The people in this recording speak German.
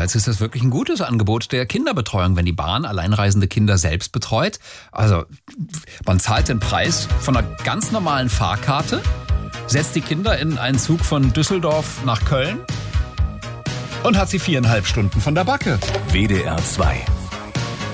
andererseits ist das wirklich ein gutes Angebot der Kinderbetreuung, wenn die Bahn alleinreisende Kinder selbst betreut. Also man zahlt den Preis von einer ganz normalen Fahrkarte, setzt die Kinder in einen Zug von Düsseldorf nach Köln und hat sie 4,5 Stunden von der Backe. WDR 2